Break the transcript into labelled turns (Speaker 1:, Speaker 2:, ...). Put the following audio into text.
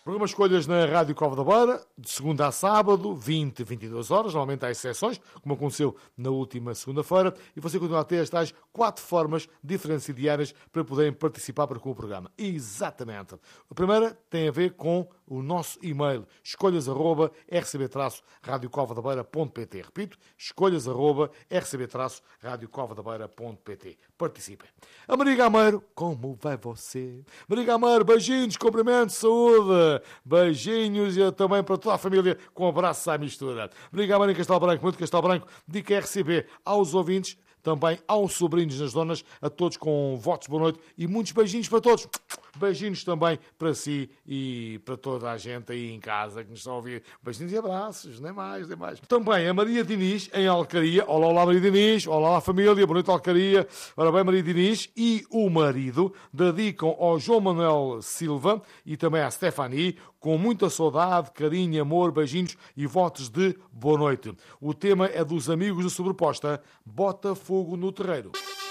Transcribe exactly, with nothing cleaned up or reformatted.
Speaker 1: Programa Escolhas na Rádio Cova da Beira, de segunda a sábado, vinte, vinte e duas horas. Normalmente há exceções, como aconteceu na última segunda-feira. E você continua a ter as tais quatro formas diferentes e diárias para poderem participar para com o programa. Exatamente. A primeira tem a ver com o nosso e-mail, escolhas arroba r c b rádio cova da beira ponto p t. Repito, escolhas arroba r c b rádio cova da beira ponto p t. Participem. A Maria Gameiro, como vai você? Maria Gameiro, beijinhos, cumprimentos, saúde. Beijinhos e também para toda a família, com abraços à mistura. Maria Gameiro em Castelo Branco, muito Castelo Branco, dica R C B aos ouvintes, também aos sobrinhos nas donas, a todos com votos de boa noite e muitos beijinhos para todos. Beijinhos também para si e para toda a gente aí em casa que nos está a ouvir. Beijinhos e abraços, nem mais, nem mais. Também a Maria Diniz, em Alcaria. Olá, olá Maria Diniz. Olá, olá família. Boa noite, Alcaria. Ora bem, Maria Diniz e o marido dedicam ao João Manuel Silva e também à Stephanie, com muita saudade, carinho, amor, beijinhos e votos de boa noite. O tema é dos amigos do Sobreposta, Bota Fogo no Terreiro.